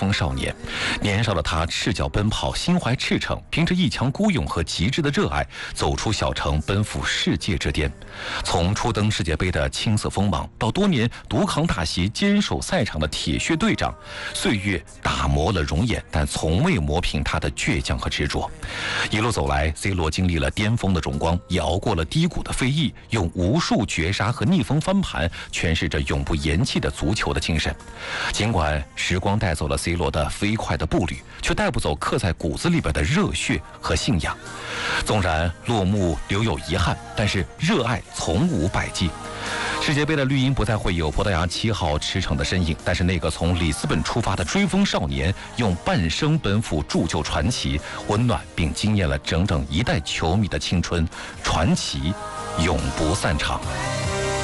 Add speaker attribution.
Speaker 1: 锋少年。年少的他赤脚奔跑，心怀赤诚，凭着一腔孤勇和极致的热爱，走出小城，奔赴世界之巅。从初登世界杯的青涩锋芒，到多年独扛大旗、坚守赛场的铁血队长，岁月打磨了容颜，但从未磨平他的倔强和执着。一路走来 ，C 罗经历了巅峰的荣光，也熬过了低谷的非议，用无数绝杀和逆风翻盘，诠释着永不言弃的足球的精神。尽管时光带走了 C 罗的飞快的步履，却带不走刻在骨子里边的热血和信仰。纵然落幕留有遗憾，但是热爱从无败绩。世界杯的绿茵不再会有葡萄牙7号驰骋的身影，但是那个从里斯本出发的追风少年，用半生奔赴铸就传奇，温暖并惊艳了整整一代球迷的青春，传奇永不散场。